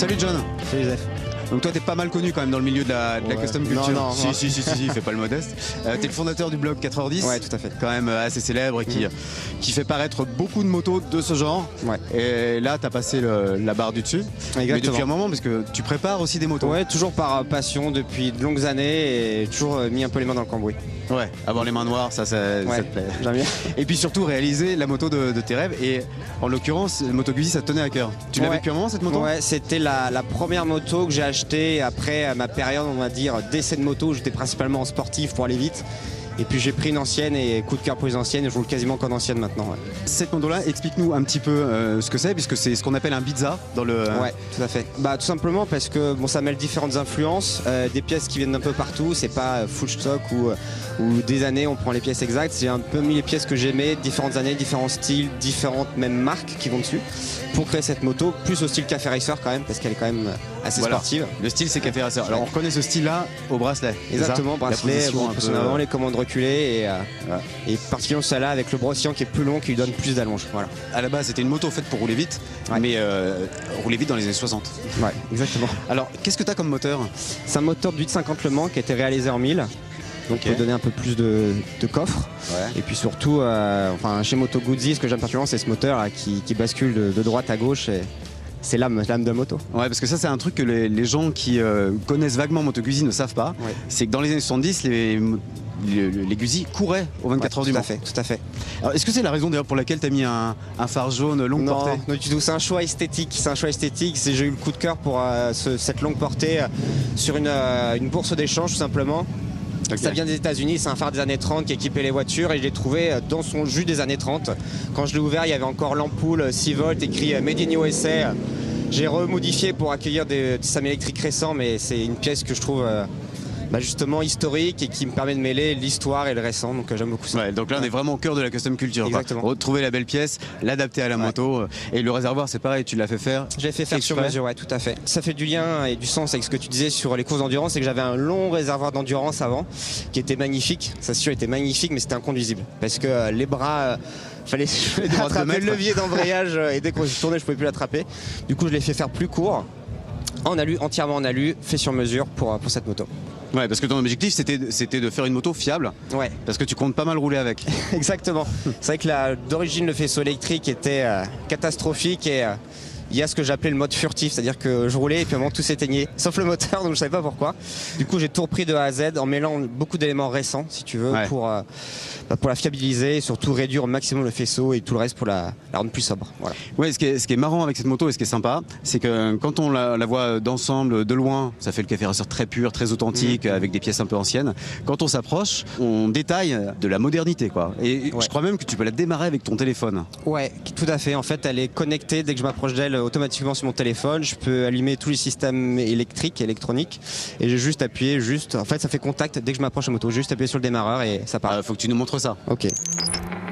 Salut John. Salut Zef. Donc toi t'es pas mal connu quand même dans le milieu de la custom culture. Non, Si, fais pas le modeste. T'es le fondateur du blog 4h10. Ouais, tout à fait. Quand même assez célèbre et qui fait paraître beaucoup de motos de ce genre. Ouais. Et là t'as passé la barre du dessus. Exactement. Mais depuis un moment, parce que tu prépares aussi des motos. Ouais, toujours par passion depuis de longues années et toujours mis un peu les mains dans le cambouis. Ouais, avoir les mains noires, ça te plaît. J'aime bien. Et puis surtout réaliser la moto de tes rêves. Et en l'occurrence, Moto Guzzi, ça te tenait à cœur. Tu l'avais depuis un moment cette moto? Ouais, c'était la première moto que j'ai achetée après ma période, on va dire, d'essai de moto où j'étais principalement en sportif pour aller vite. Et puis j'ai pris une ancienne et coup de cœur pour les anciennes et je roule quasiment qu'en ancienne maintenant. Ouais. Cette moto-là, explique-nous un petit peu ce que c'est, puisque c'est ce qu'on appelle un bizza dans le... Ouais, tout à fait. Bah tout simplement parce que bon, ça mêle différentes influences, des pièces qui viennent d'un peu partout, c'est pas full stock ou des années on prend les pièces exactes. J'ai un peu mis les pièces que j'aimais, différentes années, différents styles, différentes même marques qui vont dessus pour créer cette moto, plus au style Café Racer quand même, parce qu'elle est quand même assez sportive. Le style c'est Café Racer. Alors on reconnaît ce style-là au bracelet. Exactement, bracelet, en avant, les commandes reculées et particulièrement celle-là avec le brossillon qui est plus long, qui lui donne plus d'allonge. Voilà. À la base c'était une moto faite pour rouler vite, mais rouler vite dans les années 60. Ouais, exactement. Alors qu'est-ce que tu as comme moteur? C'est un moteur de 850 Le Mans qui a été réalisé en 1000. Donc pour donner un peu plus de coffre. Ouais. Et puis surtout, chez Moto Guzzi, ce que j'aime particulièrement, c'est ce moteur là, qui bascule de droite à gauche. Et c'est l'âme de moto. Ouais, parce que ça, c'est un truc que les gens qui connaissent vaguement Moto Guzzi ne savent pas. Ouais. C'est que dans les années 70, les Guzzi couraient aux 24 heures du Mans. Tout à fait. Alors, est-ce que c'est la raison d'ailleurs pour laquelle tu as mis un phare jaune longue portée? Non, du tout. C'est un choix esthétique. J'ai eu le coup de cœur pour cette longue portée sur une bourse d'échange, tout simplement. Okay. Ça vient des États-Unis, c'est un phare des années 30 qui équipait les voitures et je l'ai trouvé dans son jus des années 30. Quand je l'ai ouvert, il y avait encore l'ampoule 6 volts écrit Made in USA. J'ai remodifié pour accueillir des SAM électriques récents, mais c'est une pièce que je trouve justement historique et qui me permet de mêler l'histoire et le récent, donc j'aime beaucoup ça. Ouais, donc là on est vraiment au cœur de la custom culture. Exactement. Retrouver la belle pièce, l'adapter à la moto, et le réservoir c'est pareil, tu l'as fait faire? Je l'ai fait faire sur mesure, ouais, tout à fait. Ça fait du lien et du sens avec ce que tu disais sur les courses d'endurance, c'est que j'avais un long réservoir d'endurance avant, qui était magnifique, sa sûr était magnifique, mais c'était inconduisible, parce que les bras... fallait attraper le levier d'embrayage et dès qu'on se tournait je pouvais plus l'attraper. Du coup je l'ai fait faire plus court, en alu, entièrement en alu, fait sur mesure pour cette moto. Ouais, parce que ton objectif c'était de faire une moto fiable. Ouais. Parce que tu comptes pas mal rouler avec. Exactement. C'est vrai que d'origine le faisceau électrique était catastrophique et il y a ce que j'appelais le mode furtif, c'est-à-dire que je roulais et puis à un moment tout s'éteignait, sauf le moteur, donc je savais pas pourquoi. Du coup j'ai tout repris de A à Z en mêlant beaucoup d'éléments récents, si tu veux, pour la fiabiliser et surtout réduire au maximum le faisceau et tout le reste pour la rendre plus sobre. Voilà. Ouais, ce qui est marrant avec cette moto et ce qui est sympa, c'est que quand on la voit d'ensemble, de loin, ça fait le Café Racer très pur, très authentique, avec des pièces un peu anciennes. Quand on s'approche, on détaille de la modernité, quoi. Et je crois même que tu peux la démarrer avec ton téléphone. Ouais, tout à fait. En fait, elle est connectée dès que je m'approche d'elle automatiquement sur mon téléphone. Je peux allumer tous les systèmes électriques et électroniques et j'ai juste appuyé, en fait, ça fait contact dès que je m'approche de la moto. J'ai juste appuyé sur le démarreur et ça part. Faut que tu nous montres ça. Ok.